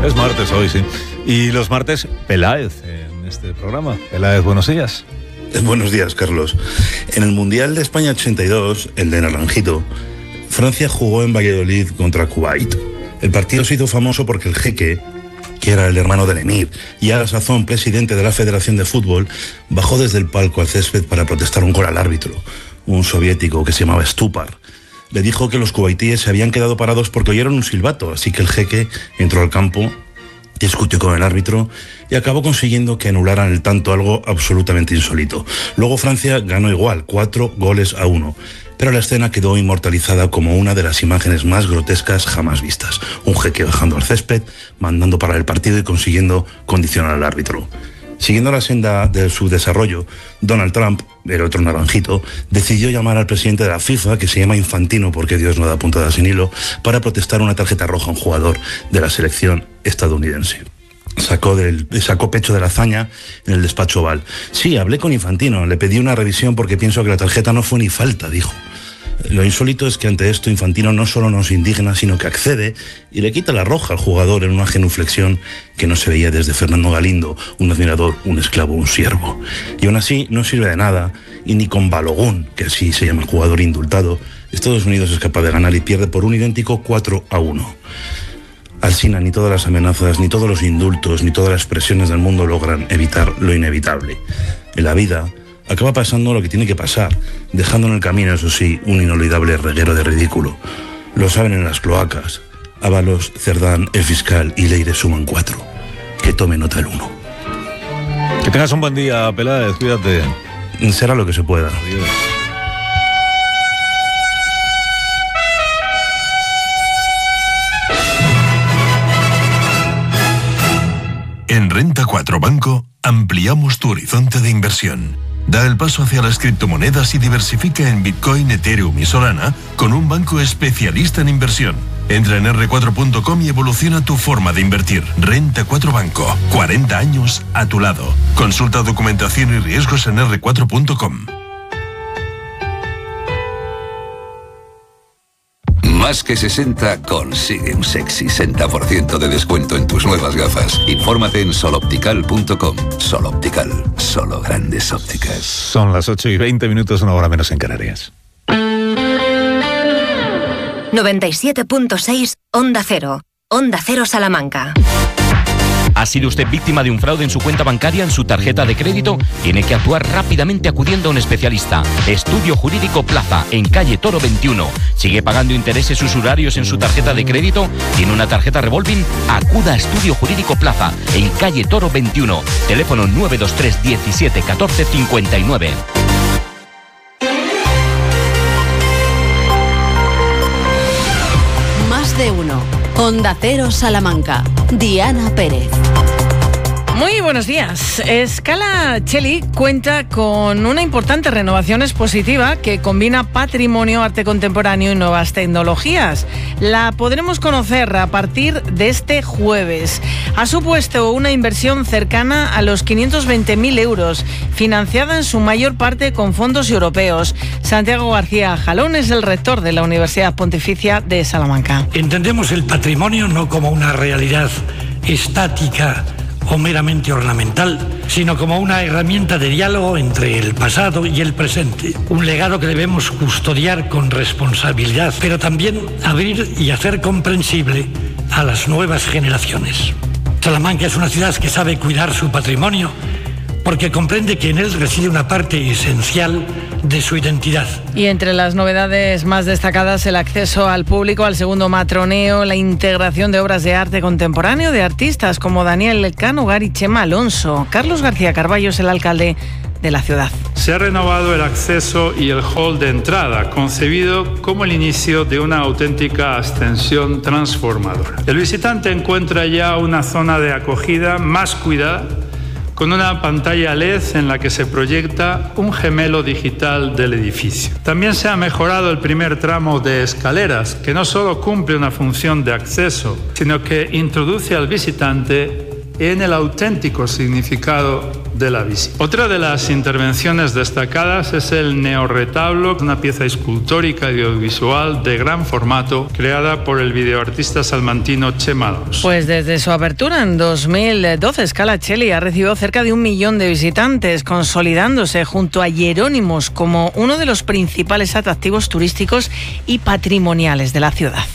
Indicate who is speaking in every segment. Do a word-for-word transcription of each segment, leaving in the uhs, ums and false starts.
Speaker 1: Es martes hoy, sí. Y los martes, Peláez en este programa. Peláez, buenos días.
Speaker 2: Buenos días, Carlos. En el Mundial de España ochenta y dos, el de Naranjito, Francia jugó en Valladolid contra Kuwait. El partido se hizo famoso porque el jeque, que era el hermano del emir y a la sazón presidente de la Federación de Fútbol, bajó desde el palco al césped para protestar un gol al árbitro, un soviético que se llamaba Stupar. Le dijo que los cubaitíes se habían quedado parados porque oyeron un silbato, así que el jeque entró al campo, discutió con el árbitro y acabó consiguiendo que anularan el tanto, algo absolutamente insólito. Luego Francia ganó igual, cuatro goles a uno. Pero la escena quedó inmortalizada como una de las imágenes más grotescas jamás vistas. Un jeque bajando al césped, mandando parar el partido y consiguiendo condicionar al árbitro. Siguiendo la senda de su desarrollo, Donald Trump, el otro naranjito, decidió llamar al presidente de la FIFA, que se llama Infantino porque Dios no da puntada sin hilo, para protestar una tarjeta roja a un jugador de la selección estadounidense. Sacó, del, sacó pecho de la hazaña en el despacho Oval. Sí, hablé con Infantino, le pedí una revisión porque pienso que la tarjeta no fue ni falta, dijo. Lo insólito es que ante esto Infantino no solo nos indigna, sino que accede y le quita la roja al jugador en una genuflexión que no se veía desde Fernando Galindo, un admirador, un esclavo, un siervo. Y aún así no sirve de nada, y ni con Balogun, que así se llama el jugador indultado, Estados Unidos es capaz de ganar y pierde por un idéntico cuatro a uno. Alsina, ni todas las amenazas, ni todos los indultos, ni todas las presiones del mundo logran evitar lo inevitable. En la vida acaba pasando lo que tiene que pasar, dejando en el camino, eso sí, un inolvidable reguero de ridículo. Lo saben en las cloacas. Ábalos, Cerdán, el fiscal y Leire suman cuatro. Que tome nota el uno.
Speaker 1: Que tengas un buen día, Peláez, cuídate.
Speaker 2: Será lo que se pueda.
Speaker 1: Adiós.
Speaker 3: En Renta cuatro Banco ampliamos tu horizonte de inversión. Da el paso hacia las criptomonedas y diversifica en Bitcoin, Ethereum y Solana con un banco especialista en inversión. Entra en erre cuatro punto com y evoluciona tu forma de invertir. Renta cuatro Banco, cuarenta años a tu lado. Consulta documentación y riesgos en erre cuatro punto com.
Speaker 4: Más que sesenta consigue un sexy sesenta por ciento de descuento en tus nuevas gafas. Infórmate en sol optical punto com. Sol Optical, solo grandes ópticas.
Speaker 1: Son las ocho y veinte minutos, una hora menos en Canarias.
Speaker 5: noventa y siete punto seis Onda Cero. Onda Cero Salamanca.
Speaker 6: ¿Ha sido usted víctima de un fraude en su cuenta bancaria, en su tarjeta de crédito? Tiene que actuar rápidamente acudiendo a un especialista. Estudio Jurídico Plaza, en calle Toro veintiuno. ¿Sigue pagando intereses usurarios en su tarjeta de crédito? ¿Tiene una tarjeta revolving? Acuda a Estudio Jurídico Plaza, en calle Toro veintiuno. Teléfono nueve dos tres diecisiete catorce cincuenta y nueve.
Speaker 7: Más de uno. Onda Cero Salamanca. Diana Pérez.
Speaker 8: Muy buenos días. Scala Coeli cuenta con una importante renovación expositiva que combina patrimonio, arte contemporáneo y nuevas tecnologías. La podremos conocer a partir de este jueves. Ha supuesto una inversión cercana a los quinientos veinte mil euros, financiada en su mayor parte con fondos europeos. Santiago García Jalón es el rector de la Universidad Pontificia de Salamanca.
Speaker 9: Entendemos el patrimonio no como una realidad estática o meramente ornamental, sino como una herramienta de diálogo entre el pasado y el presente. Un legado que debemos custodiar con responsabilidad, pero también abrir y hacer comprensible a las nuevas generaciones. Salamanca es una ciudad que sabe cuidar su patrimonio porque comprende que en él reside una parte esencial de su identidad.
Speaker 8: Y entre las novedades más destacadas, el acceso al público al segundo matroneo, la integración de obras de arte contemporáneo de artistas como Daniel Canogar y Chema Alonso. Carlos García Carballo es el alcalde de la ciudad.
Speaker 10: Se ha renovado el acceso y el hall de entrada, concebido como el inicio de una auténtica ascensión transformadora. El visitante encuentra ya una zona de acogida más cuidada, con una pantalla L E D en la que se proyecta un gemelo digital del edificio. También se ha mejorado el primer tramo de escaleras, que no solo cumple una función de acceso, sino que introduce al visitante en el auténtico significado de la visita. Otra de las intervenciones destacadas es el neorretablo, una pieza escultórica y audiovisual de gran formato creada por el videoartista salmantino Chema Dons.
Speaker 8: Pues desde su apertura en dos mil doce, Scala Coeli ha recibido cerca de un millón de visitantes, consolidándose junto a Jerónimos como uno de los principales atractivos turísticos y patrimoniales de la ciudad.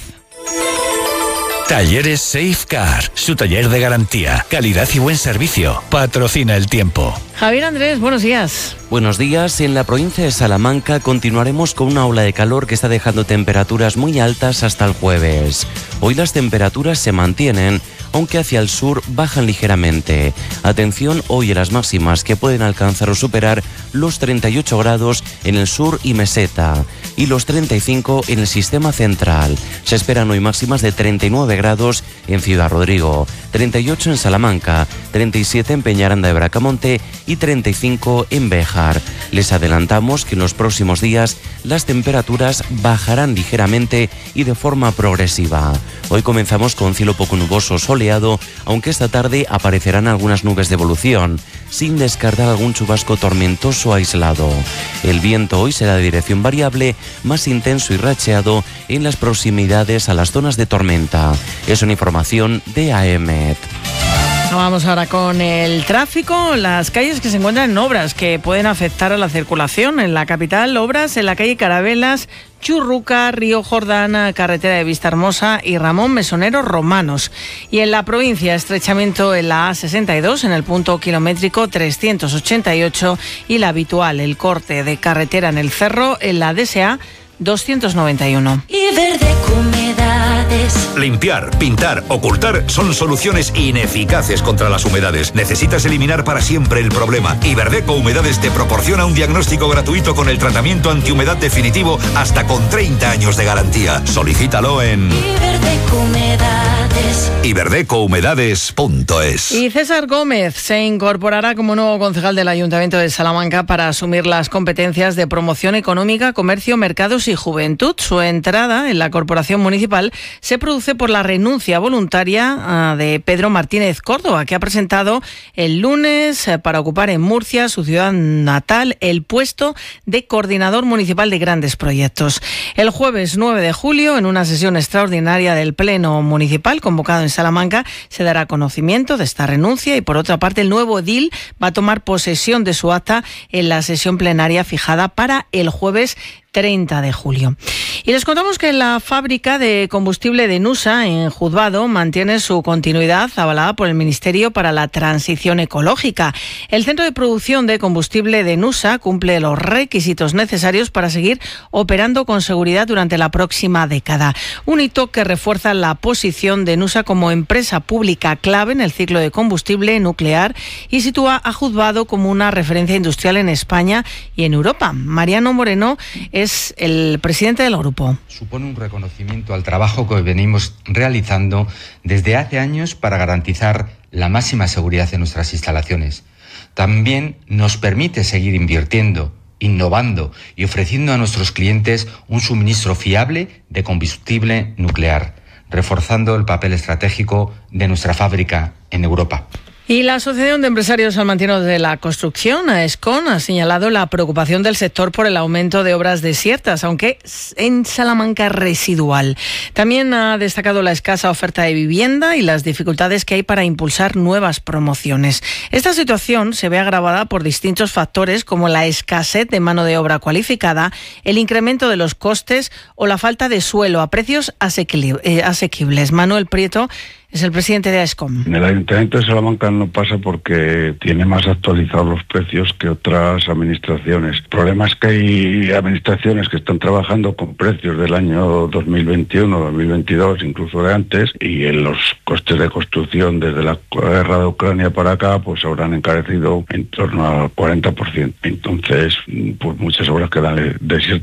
Speaker 11: Talleres Safecar, su taller de garantía, calidad y buen servicio. Patrocina el tiempo.
Speaker 8: Javier Andrés, buenos días.
Speaker 12: Buenos días. En la provincia de Salamanca continuaremos con una ola de calor que está dejando temperaturas muy altas hasta el jueves. Hoy las temperaturas se mantienen, aunque hacia el sur bajan ligeramente. Atención hoy a las máximas, que pueden alcanzar o superar los treinta y ocho grados en el sur y meseta y los treinta y cinco en el sistema central. Se esperan hoy máximas de treinta y nueve grados en Ciudad Rodrigo, treinta y ocho en Salamanca, treinta y siete en Peñaranda de Bracamonte y treinta y cinco en Béjar. Les adelantamos que en los próximos días las temperaturas bajarán ligeramente y de forma progresiva. Hoy comenzamos con cielo poco nuboso soleado, aunque esta tarde aparecerán algunas nubes de evolución, sin descartar algún chubasco tormentoso aislado. El viento hoy será de dirección variable, más intenso y racheado en las proximidades a las zonas de tormenta. Es una información de A E M E T.
Speaker 8: Vamos ahora con el tráfico. Las calles que se encuentran en obras que pueden afectar a la circulación. En la capital, obras en la calle Carabelas, Churruca, Río Jordán, carretera de Vistahermosa y Ramón Mesonero Romanos. Y en la provincia, estrechamiento en la A sesenta y dos, en el punto kilométrico trescientos ochenta y ocho, y la habitual, el corte de carretera en el Cerro, en la D S A doscientos noventa y uno.
Speaker 13: Iberdeco Humedades.
Speaker 14: Limpiar, pintar, ocultar son soluciones ineficaces contra las humedades. Necesitas eliminar para siempre el problema. Iberdeco Humedades te proporciona un diagnóstico gratuito con el tratamiento antihumedad definitivo hasta con treinta años de garantía. Solicítalo en
Speaker 13: Iberdeco Humedades.
Speaker 14: iberdeco humedades punto es.
Speaker 8: Y César Gómez se incorporará como nuevo concejal del Ayuntamiento de Salamanca para asumir las competencias de promoción económica, comercio, mercados y juventud. Su entrada en la corporación municipal se produce por la renuncia voluntaria de Pedro Martínez Córdoba, que ha presentado el lunes para ocupar en Murcia, su ciudad natal, el puesto de coordinador municipal de grandes proyectos. El jueves nueve de julio, en una sesión extraordinaria del Pleno Municipal convocado en Salamanca, se dará conocimiento de esta renuncia y, por otra parte, el nuevo edil va a tomar posesión de su acta en la sesión plenaria fijada para el jueves treinta de julio. Y les contamos que la fábrica de combustible de Nusa, en Juzbado, mantiene su continuidad avalada por el Ministerio para la Transición Ecológica. El centro de producción de combustible de Nusa cumple los requisitos necesarios para seguir operando con seguridad durante la próxima década. Un hito que refuerza la posición de Nusa como empresa pública clave en el ciclo de combustible nuclear y sitúa a Juzbado como una referencia industrial en España y en Europa. Mariano Moreno es el presidente del grupo.
Speaker 15: Supone un reconocimiento al trabajo que venimos realizando desde hace años para garantizar la máxima seguridad de nuestras instalaciones. También nos permite seguir invirtiendo, innovando y ofreciendo a nuestros clientes un suministro fiable de combustible nuclear, reforzando el papel estratégico de nuestra fábrica en Europa.
Speaker 8: Y la Asociación de Empresarios Salmantinos de la Construcción, AESCON, ha señalado la preocupación del sector por el aumento de obras desiertas, aunque en Salamanca residual. También ha destacado la escasa oferta de vivienda y las dificultades que hay para impulsar nuevas promociones. Esta situación se ve agravada por distintos factores como la escasez de mano de obra cualificada, el incremento de los costes o la falta de suelo a precios asequibles. Manuel Prieto es el presidente de AESCOM.
Speaker 16: En el Ayuntamiento de Salamanca no pasa porque tiene más actualizados los precios que otras administraciones. El problema es que hay administraciones que están trabajando con precios del año dos mil veintiuno, dos mil veintidós, incluso de antes, y en los costes de construcción desde la guerra de Ucrania para acá, pues habrán encarecido en torno al cuarenta por ciento. Entonces, pues muchas obras quedan desiertas.